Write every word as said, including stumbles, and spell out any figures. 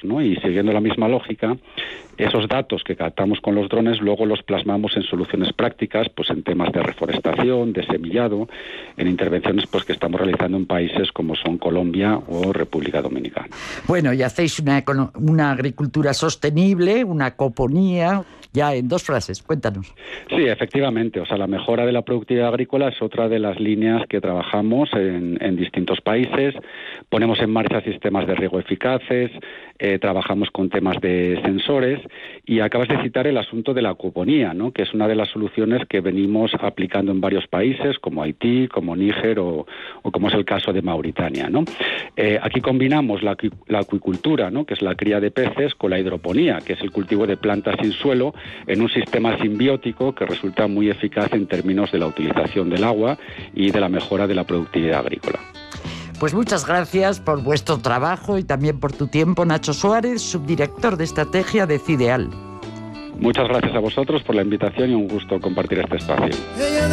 ¿no? Y siguiendo la misma lógica, esos datos que captamos con los drones luego los plasmamos en soluciones prácticas, pues en temas de reforestación, de semillado, en intervenciones pues que estamos realizando en países como son Colombia o República Dominicana. Bueno, y hacéis una, una agricultura sostenible, una coponía. Ya en dos frases, cuéntanos. Sí, efectivamente. O sea, la mejora de la productividad agrícola es otra de las líneas que trabajamos en, en distintos países. Ponemos en marcha sistemas de riego eficaces, eh, trabajamos con temas de sensores y acabas de citar el asunto de la acuponía, ¿no? Que es una de las soluciones que venimos aplicando en varios países como Haití, como Níger o, o como es el caso de Mauritania, ¿no? Eh, aquí combinamos la, la acuicultura, ¿no? Que es la cría de peces, con la hidroponía, que es el cultivo de plantas sin suelo, en un sistema simbiótico que resulta muy eficaz en términos de la utilización del agua y de la mejora de la productividad agrícola. Pues muchas gracias por vuestro trabajo y también por tu tiempo, Nacho Suárez, subdirector de estrategia de Cideal. Muchas gracias a vosotros por la invitación y un gusto compartir este espacio.